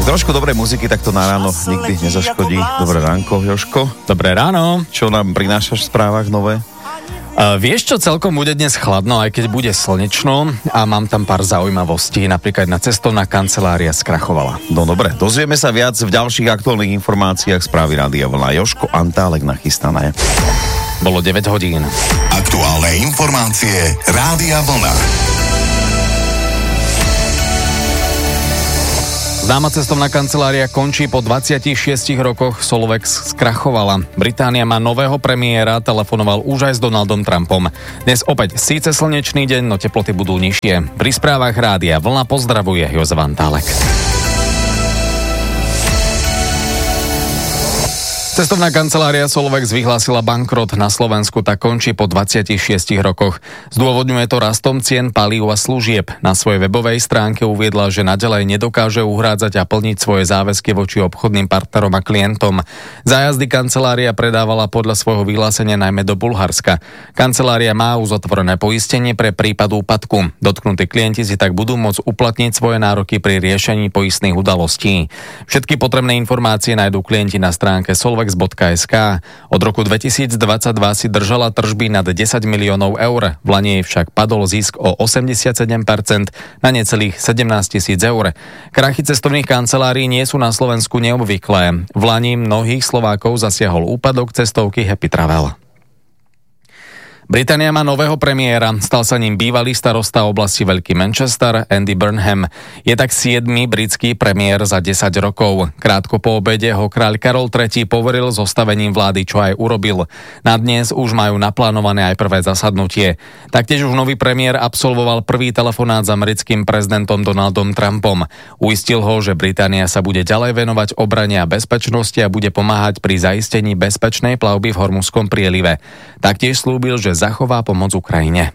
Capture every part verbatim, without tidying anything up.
trošku dobrej muziky takto na ráno nikdy nezaškodí. Dobré ránko, Jožko. Dobré ráno. Čo nám prinášaš v správach nové? Uh, vieš čo, celkom bude dnes chladno, aj keď bude slnečno a mám tam pár zaujímavostí. Napríklad na cestovná kancelária skrachovala. No dobre, dozvieme sa viac v ďalších aktuálnych informáciách správy Rádia Vlna. Jožko Antálek nachystané. Bolo deväť hodín. Aktuálne informácie Rádia Vlna. Známa cestovná kancelária končí po dvadsiatich šiestich rokoch, Solovex skrachovala. Británia má nového premiéra, telefonoval už aj s Donaldom Trumpom. Dnes opäť síce slnečný deň, no teploty budú nižšie. Pri správach Rádia Vlna pozdravuje Jozef Antálek. Cestovná kancelária Solovex vyhlásila bankrot na Slovensku, tak končí po dvadsiatich šiestich rokoch. Zdôvodňuje to rastom cien palív a služieb. Na svojej webovej stránke uviedla, že naďalej nedokáže uhrádzať a plniť svoje záväzky voči obchodným partnerom a klientom. Zájazdy kancelária predávala podľa svojho vyhlásenia najmä do Bulharska. Kancelária má uzatvorené poistenie pre prípad úpadku. Dotknutí klienti si tak budú môcť uplatniť svoje nároky pri riešení poistných udalostí. Všetky potrebné informácie nájdú klienti na stránke Solovex bodka es ká. Od roku dvetisícdvadsaťdva si držala tržby nad desať miliónov eur. V lani jej však padol zisk o osemdesiatsedem percent na necelých sedemnásť tisíc eur. Krachy cestovných kancelárií nie sú na Slovensku neobvyklé. V lani mnohých Slovákov zasiahol úpadok cestovky Happy Travel. Británia má nového premiéra, stal sa ním bývalý starosta oblasti Veľký Manchester, Andy Burnham. Je tak siedmy britský premiér za desať rokov. Krátko po obede ho kráľ Karol tretí poveril zostavením vlády, čo aj urobil. Na dnes už majú naplánované aj prvé zasadnutie. Taktiež už nový premiér absolvoval prvý telefonát s americkým prezidentom Donaldom Trumpom. Uistil ho, že Británia sa bude ďalej venovať obrane a bezpečnosti a bude pomáhať pri zaistení bezpečnej plavby v Hormuzskom prielive. Taktiež slúbil, že zachová pomoc Ukrajine.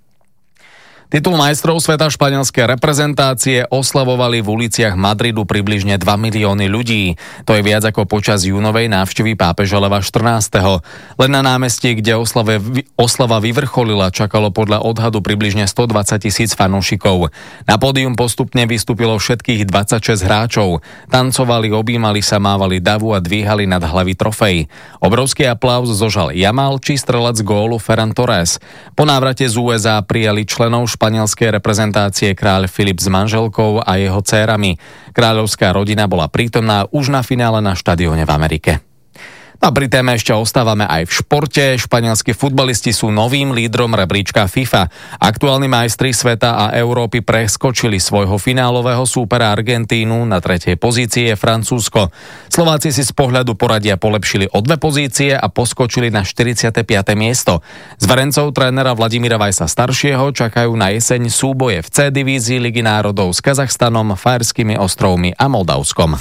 Titul majstrov sveta španielskej reprezentácie oslavovali v uliciach Madridu približne dva milióny ľudí. To je viac ako počas júnovej návštevy pápeža Leva štrnásteho. Len na námestí, kde oslave, oslava vyvrcholila, čakalo podľa odhadu približne stodvadsať tisíc fanúšikov. Na pódium postupne vystúpilo všetkých dvadsaťšesť hráčov. Tancovali, objímali sa, mávali davu a dvíhali nad hlavy trofej. Obrovský aplauz zožal Jamal či strelec gólu Ferran Torres. Po návrate z ú es á prijali členov španielskej reprezentácie kráľ Filip s manželkou a jeho dcérami. Kráľovská rodina bola prítomná už na finále na štadióne v Amerike. A pri téme ešte ostávame aj v športe. Španielskí futbalisti sú novým lídrom rebríčka FIFA. Aktuálni majstri sveta a Európy preskočili svojho finálového súpera Argentínu. Na tretej pozícii je Francúzsko. Slováci si z pohľadu poradia polepšili o dve pozície a poskočili na štyridsiate piate miesto. Z verencov trénera Vladimíra Vajsa staršieho čakajú na jeseň súboje v C divízii Ligy národov s Kazachstanom, Fajerskými ostrovmi a Moldavskom.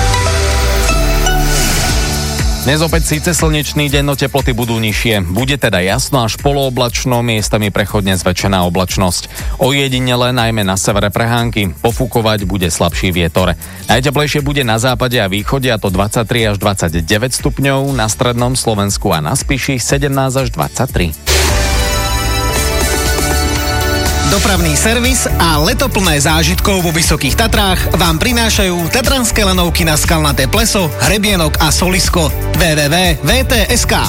Dnes opäť síce slnečný deň, no teploty budú nižšie. Bude teda jasno až polooblačno, miestami prechodne zväčšená oblačnosť. Ojedinele najmä na severe prehánky. Pofúkovať bude slabší vietor. Najteplejšie bude na západe a východe, a to dvadsaťtri až dvadsaťdeväť stupňov, na strednom Slovensku a na Spiši sedemnásť až dvadsaťtri. Dopravný servis a leto plné zážitkov vo Vysokých Tatrách vám prinášajú Tatranské lanovky na Skalnaté pleso, Hrebienok a Solisko. w w w bodka v t bodka es ká.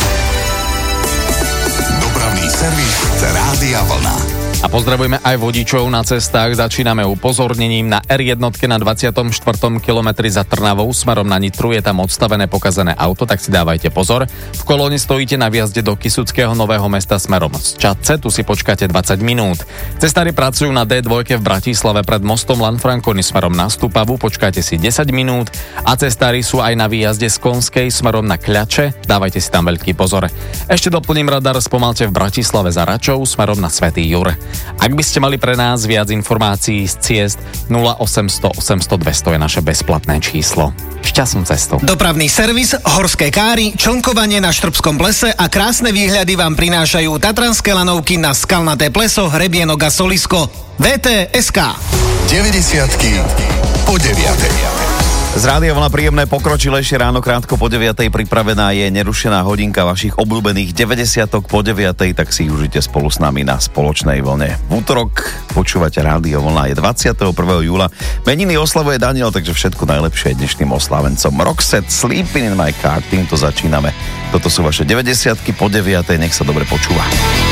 Dopravný servis Rádia Vlna. A pozdravujeme aj vodičov na cestách. Začíname upozornením na er jedna na dvadsiatom štvrtom kilometri za Trnavou smerom na Nitru. Je tam odstavené pokazené auto, tak si dávajte pozor. V kolóne stojíte na vjazde do Kysuckého Nového Mesta smerom z Čadce, tu si počkáte dvadsať minút. Cestári pracujú na dé dva v Bratislave pred mostom Lanfranconi smerom na Stupavu, počkáte si desať minút, a cestári sú aj na výjazde z Konskej smerom na Kľače, dávajte si tam veľký pozor. Ešte doplním radar, spomalte v Bratislave za Račou smerom na Svätý Jur. Ak by ste mali pre nás viac informácií z ciest, nula osemsto osemsto dvesto je naše bezplatné číslo. Šťastnú cestu. Dopravný servis, horské káry, člnkovanie na Štrbskom plese a krásne výhľady vám prinášajú Tatranské lanovky na Skalnaté pleso, Hrebienok a Solisko. vé té bodka es ká. deväťdesiatky po deviatej. Z Rádia Vlna príjemné pokročilejšie ráno, krátko po deviatej pripravená je nerušená hodinka vašich obľúbených deväťdesiatok po deviatej, tak si ich užite spolu s nami na spoločnej vlne. V útorok počúvate Rádio Vlna, je dvadsiateho prvého júla. Meniny oslavuje Daniel, takže všetko najlepšie dnešným oslávencom. Roxette, Sleeping in my car, týmto začíname. Toto sú vaše deväťdesiatky po deviatej, nech sa dobre počúva.